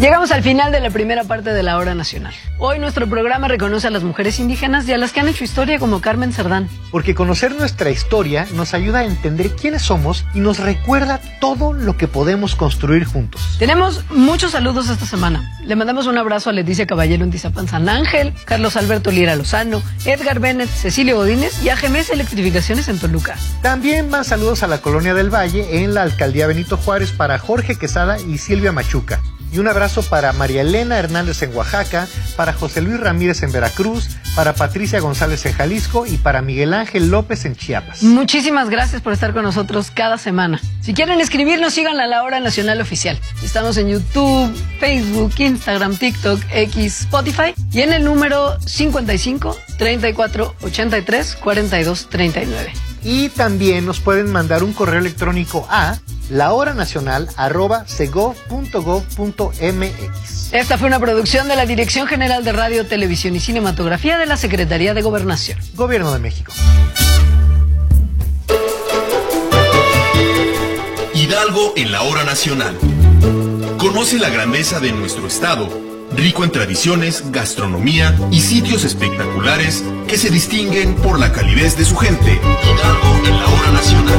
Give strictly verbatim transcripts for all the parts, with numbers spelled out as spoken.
Llegamos al final de la primera parte de la Hora Nacional. Hoy nuestro programa reconoce a las mujeres indígenas y a las que han hecho historia como Carmen Cerdán. Porque conocer nuestra historia nos ayuda a entender quiénes somos y nos recuerda todo lo que podemos construir juntos. Tenemos muchos saludos esta semana. Le mandamos un abrazo a Leticia Caballero en Tizapán San Ángel, Carlos Alberto Lira Lozano, Edgar Bennett, Cecilio Godínez y a G M S Electrificaciones en Toluca. También van saludos a la Colonia del Valle en la Alcaldía Benito Juárez para Jorge Quesada y Silvia Machuca. Y un abrazo para María Elena Hernández en Oaxaca, para José Luis Ramírez en Veracruz, para Patricia González en Jalisco y para Miguel Ángel López en Chiapas. Muchísimas gracias por estar con nosotros cada semana. Si quieren escribirnos, sigan a La Hora Nacional Oficial. Estamos en YouTube, Facebook, Instagram, TikTok, X, Spotify y en el número cincuenta y cinco, treinta y cuatro, ochenta y tres, cuarenta y dos, treinta y nueve. Y también nos pueden mandar un correo electrónico a lahoranacional arroba segov punto gov punto mx. Esta fue una producción de la Dirección General de Radio, Televisión y Cinematografía de la Secretaría de Gobernación. Gobierno de México. Hidalgo en la Hora Nacional. Conoce la grandeza de nuestro estado, rico en tradiciones, gastronomía y sitios espectaculares que se distinguen por la calidez de su gente. Hidalgo en la Hora Nacional.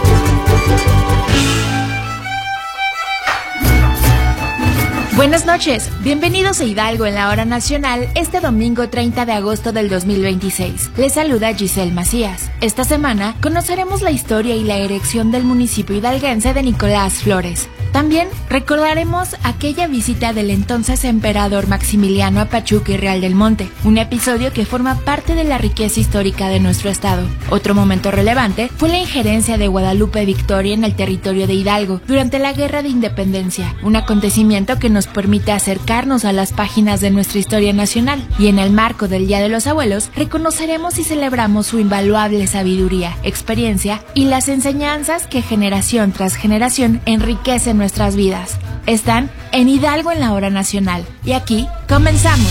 Buenas noches, bienvenidos a Hidalgo en la Hora Nacional este domingo treinta de agosto del dos mil veintiséis. Les saluda Giselle Macías. Esta semana conoceremos la historia y la erección del municipio hidalguense de Nicolás Flores. También recordaremos aquella visita del entonces emperador Maximiliano a Pachuca y Real del Monte, un episodio que forma parte de la riqueza histórica de nuestro estado. Otro momento relevante fue la injerencia de Guadalupe Victoria en el territorio de Hidalgo durante la Guerra de Independencia, un acontecimiento que nos permite acercarnos a las páginas de nuestra historia nacional. Y en el marco del Día de los Abuelos, reconoceremos y celebramos su invaluable sabiduría, experiencia y las enseñanzas que generación tras generación enriquecen nuestras vidas. Están en Hidalgo en la Hora Nacional. Y aquí comenzamos.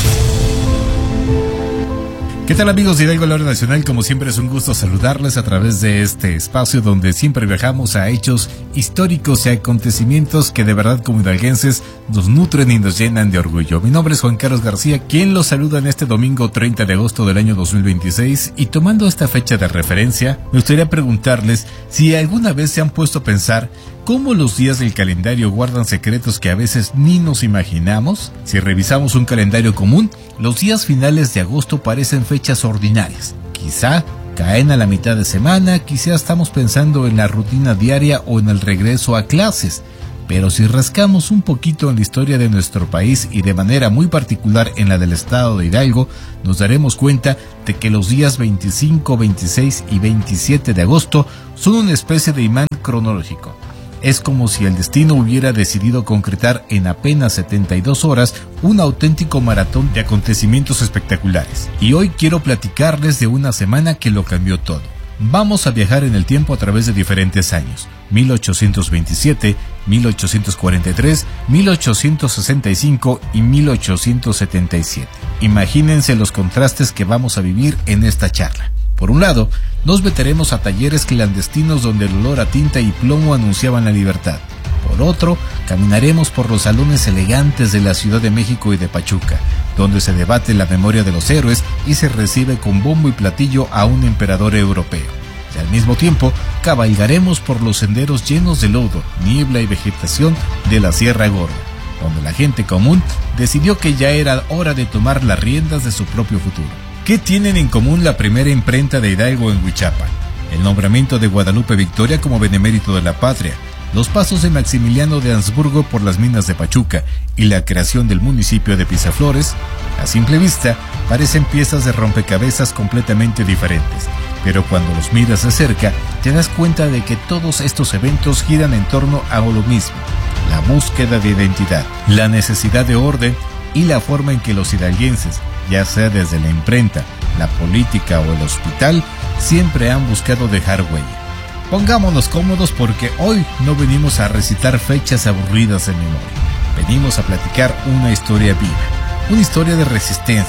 ¿Qué tal, amigos de Hidalgo en la Hora Nacional? Como siempre es un gusto saludarles a través de este espacio donde siempre viajamos a hechos históricos y acontecimientos que de verdad como hidalguenses nos nutren y nos llenan de orgullo. Mi nombre es Juan Carlos García, quien los saluda en este domingo treinta de agosto del año dos mil veintiséis, y tomando esta fecha de referencia, me gustaría preguntarles si alguna vez se han puesto a pensar ¿cómo los días del calendario guardan secretos que a veces ni nos imaginamos? Si revisamos un calendario común, los días finales de agosto parecen fechas ordinarias. Quizá caen a la mitad de semana, quizá estamos pensando en la rutina diaria o en el regreso a clases. Pero si rascamos un poquito en la historia de nuestro país y de manera muy particular en la del estado de Hidalgo, nos daremos cuenta de que los días veinticinco, veintiséis y veintisiete de agosto son una especie de imán cronológico. Es como si el destino hubiera decidido concretar en apenas setenta y dos horas un auténtico maratón de acontecimientos espectaculares. Y hoy quiero platicarles de una semana que lo cambió todo. Vamos a viajar en el tiempo a través de diferentes años: mil ochocientos veintisiete, mil ochocientos cuarenta y tres, mil ochocientos sesenta y cinco y mil ochocientos setenta y siete. Imagínense los contrastes que vamos a vivir en esta charla. Por un lado, nos meteremos a talleres clandestinos donde el olor a tinta y plomo anunciaban la libertad. Por otro, caminaremos por los salones elegantes de la Ciudad de México y de Pachuca, donde se debate la memoria de los héroes y se recibe con bombo y platillo a un emperador europeo. Y al mismo tiempo, cabalgaremos por los senderos llenos de lodo, niebla y vegetación de la Sierra Gorda, donde la gente común decidió que ya era hora de tomar las riendas de su propio futuro. ¿Qué tienen en común la primera imprenta de Hidalgo en Huichapan? El nombramiento de Guadalupe Victoria como benemérito de la patria, los pasos de Maximiliano de Habsburgo por las minas de Pachuca y la creación del municipio de Pisaflores. A simple vista, parecen piezas de rompecabezas completamente diferentes, pero cuando los miras de cerca, te das cuenta de que todos estos eventos giran en torno a lo mismo: la búsqueda de identidad, la necesidad de orden y la forma en que los hidalguenses, ya sea desde la imprenta, la política o el hospital, siempre han buscado dejar huella. Pongámonos cómodos porque hoy no venimos a recitar fechas aburridas de memoria. Venimos a platicar una historia viva, una historia de resistencia,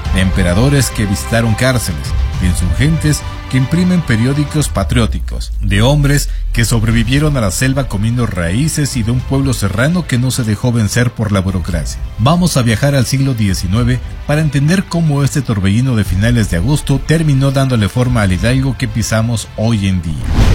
de emperadores que visitaron cárceles, de insurgentes que imprimen periódicos patrióticos, de hombres que sobrevivieron a la selva comiendo raíces y de un pueblo serrano que no se dejó vencer por la burocracia. Vamos a viajar al siglo diecinueve para entender cómo este torbellino de finales de agosto terminó dándole forma al Hidalgo que pisamos hoy en día.